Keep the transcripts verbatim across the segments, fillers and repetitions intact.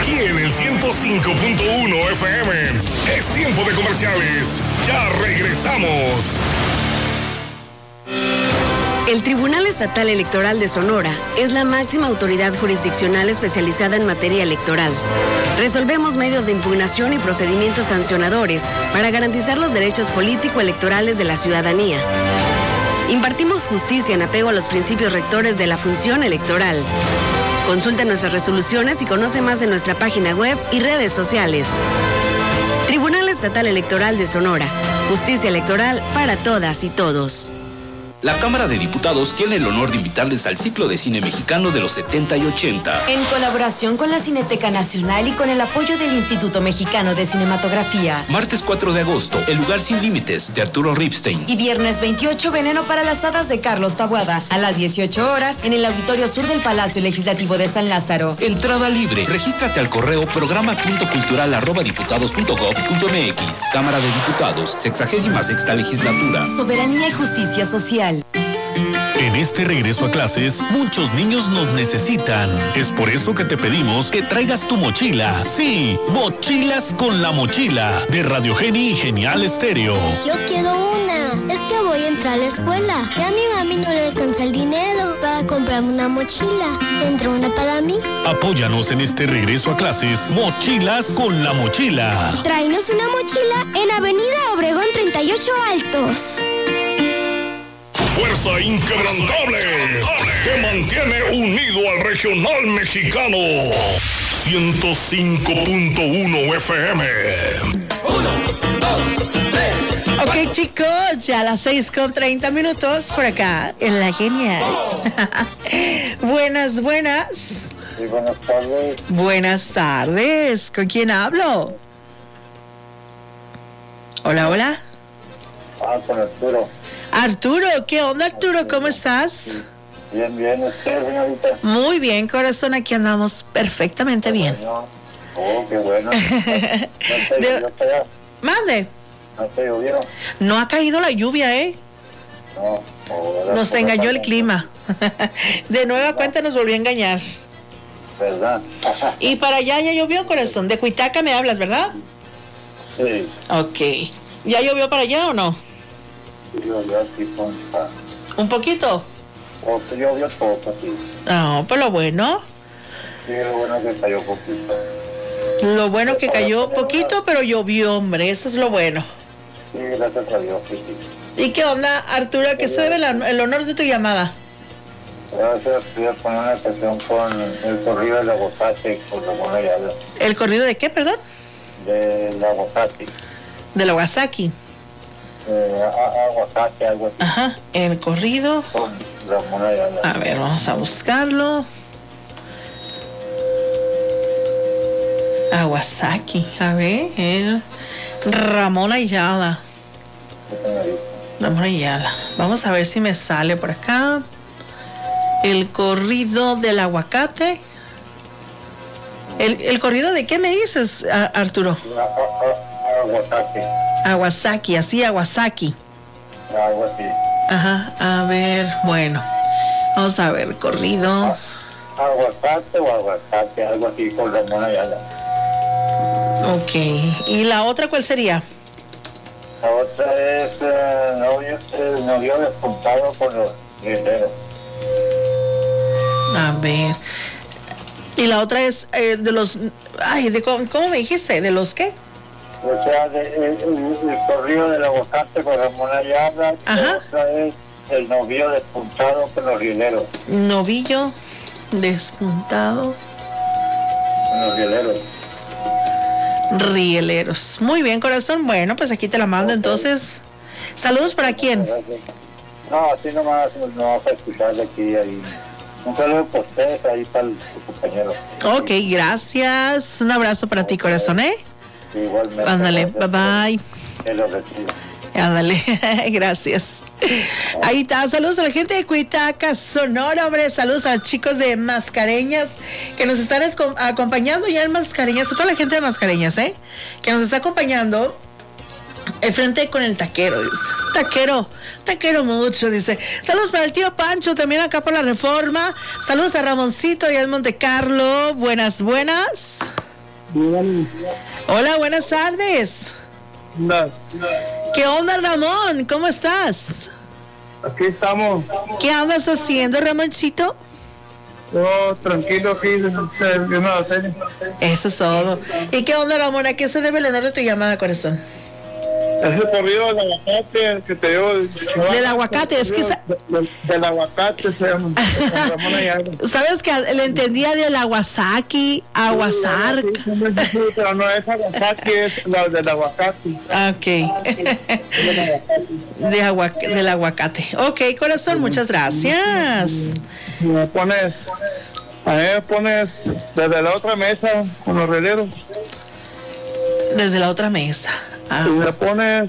aquí en el ciento cinco punto uno F M. Es tiempo de comerciales. Ya regresamos. El Tribunal Estatal Electoral de Sonora es la máxima autoridad jurisdiccional especializada en materia electoral. Resolvemos medios de impugnación y procedimientos sancionadores para garantizar los derechos político-electorales de la ciudadanía. Impartimos justicia en apego a los principios rectores de la función electoral. Consulta nuestras resoluciones y conoce más en nuestra página web y redes sociales. Tribunal Estatal Electoral de Sonora. Justicia electoral para todas y todos. La Cámara de Diputados tiene el honor de invitarles al ciclo de cine mexicano de los setenta y ochenta. En colaboración con la Cineteca Nacional y con el apoyo del Instituto Mexicano de Cinematografía. Martes cuatro de agosto, El lugar sin límites, de Arturo Ripstein. Y viernes veintiocho, Veneno para las hadas, de Carlos Taboada. A las dieciocho horas, en el Auditorio Sur del Palacio Legislativo de San Lázaro. Entrada libre. Regístrate al correo programa punto cultural arroba diputados punto gob punto mx. Cámara de Diputados, sexagésima sexta legislatura. Soberanía y justicia social. En este regreso a clases, muchos niños nos necesitan. Es por eso que te pedimos que traigas tu mochila. Sí, Mochilas con la Mochila, de Radio Geni y Genial Estéreo. Yo quiero una. Es que voy a entrar a la escuela. Ya a mi mami no le alcanza el dinero para comprarme una mochila. ¿Tendrá una para mí? Apóyanos en este regreso a clases, Mochilas con la Mochila. Tráenos una mochila en Avenida Obregón treinta y ocho Altos. Fuerza inquebrantable que mantiene unido al regional mexicano. ciento cinco punto uno F M. Uno, dos, tres. Ok, chicos, ya a las seis con treinta minutos por acá en La Genial. Buenas, buenas. Sí, buenas tardes. Buenas tardes. ¿Con quién hablo? Hola, hola. Ah, con Arturo. Arturo, ¿qué onda, Arturo? ¿Cómo estás? Bien, bien, ¿usted, señorita? Muy bien, corazón, aquí andamos perfectamente bien. Oh, qué bueno. ¿No De... Mande. ¿No te llovió? No ha caído la lluvia, ¿eh? No. Oh, nos engañó el clima. De nueva cuenta nos volvió a engañar. ¿Verdad? Y para allá ya llovió, corazón. De Cuitaca me hablas, ¿verdad? Sí. Ok. ¿Ya llovió para allá o no? Llovió así, con... ¿Un poquito? O oh, llovió poco, así. No, pues lo bueno. Sí, lo bueno que cayó poquito. Lo bueno que cayó poquito, pero llovió, hombre. Eso es lo bueno. Sí, gracias a Dios, sí, sí. ¿Y qué onda, Arturo? ¿A qué se debe la, el honor de tu llamada? Gracias, voy a poner una canción con el corrido de la Aguacate, con Ramón Ayala. ¿El corrido de qué, perdón? De la Aguacate. De la Aguasaki. Eh, aguacate, algo así. Ajá, el corrido. Con Ramón Ayala. A ver, vamos a buscarlo. Aguasaki, a ver, el Ramón Ayala. Ramón Ayala. Vamos a ver si me sale por acá. El corrido del aguacate. ¿El, el corrido de qué me dices, Arturo? Aguacate. Aguasaki, así, Aguasaki. Algo así. Ajá, a ver, bueno. Vamos a ver, corrido. Aguacate o aguacate, algo así, con Ramón Ayala. Ok, ¿y la otra cuál sería? La otra es eh, novio, el novio despuntado con los guerreros. A ver. Y la otra es eh, de los... Ay, de, ¿cómo, ¿cómo me dijiste? ¿De los qué? O sea, de, el, el, el corrido del aguacate con Ramón Ayala. Ajá. La otra es el novio despuntado con los rieleros. Novillo despuntado. Con los rieleros. Rieleros. Muy bien, corazón. Bueno, pues aquí te la mando, okay. Entonces. ¿Saludos para quién? No, así nomás no vas a escuchar de aquí ahí. Un saludo para ustedes ahí para el, tu compañero. Ok, gracias. Un abrazo para ti, corazón, ¿eh? Igualmente. Ándale, bye bye. Que lo recibo. Ándale, gracias. Ahí está, saludos a la gente de Cuitaca, Sonora, hombre, saludos a los chicos de Mascareñas que nos están esco- acompañando ya en Mascareñas, a toda la gente de Mascareñas, ¿eh? Que nos está acompañando enfrente con el taquero, dice. Taquero, taquero mucho, dice. Saludos para el tío Pancho, también acá por la Reforma. Saludos a Ramoncito y a Monte Carlo. Buenas, buenas. Hola, buenas tardes. No. ¿Qué onda, Ramón? ¿Cómo estás? Aquí estamos. ¿Qué andas haciendo, Ramoncito? Oh, tranquilo aquí, viendo la serie. Eso es todo. ¿Y qué onda, Ramón? ¿A qué se debe el honor de tu llamada, corazón? Ese corrido del aguacate que te dio. Del aguacate, es que... Sa- del, del aguacate se llama. ¿Sabes que le entendía del aguasaki, aguasarc? Sí, pero no es aguacate, es la del aguacate. Ok. De agua, del aguacate. Ok, corazón, muchas gracias. Me pones, a mí me pones desde la otra mesa con los releros. Desde la otra mesa. Ah. Y me pones,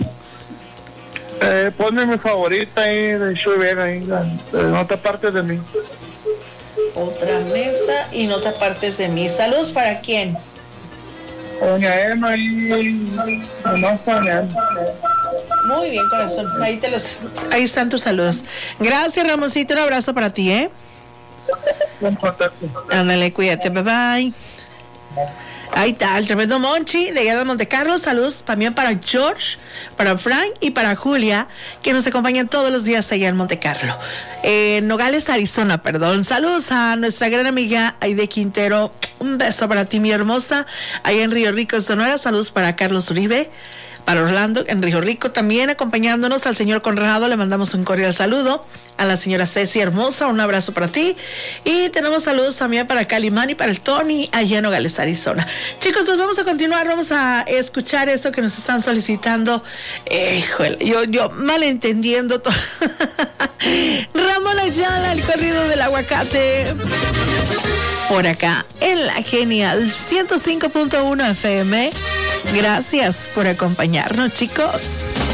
eh, ponme mi favorita ahí de Chuy Vega, ahí, no te apartes de mí. Otra mesa y no te apartes de mí. Saludos para quién. Doña Emma y nomás para él. Muy bien, corazón. Ahí te los, ahí están tus saludos. Gracias, Ramoncito. Un abrazo para ti, ¿eh? Buen contacto. Ándale, cuídate. Bye bye. Ahí está, el tremendo Monchi de allá de Monte Carlo. Saludos también para George, para Frank y para Julia, que nos acompañan todos los días allá en Monte Carlo. Eh, Nogales, Arizona, perdón. Saludos a nuestra gran amiga Aide Quintero. Un beso para ti, mi hermosa. Allá en Río Rico, Sonora. Saludos para Carlos Uribe. Para Orlando, en Río Rico, también acompañándonos al señor Conrado, le mandamos un cordial saludo. A la señora Ceci hermosa, un abrazo para ti. Y tenemos saludos también para Calimán y para el Tony, allá en Nogales, Arizona. Chicos, nos vamos a continuar, vamos a escuchar esto que nos están solicitando. Eh, híjole, yo, yo malentendiendo todo. Ramón Ayala, el corrido del aguacate. Por acá, en la Genial ciento cinco punto uno F M. Gracias por acompañarnos, chicos.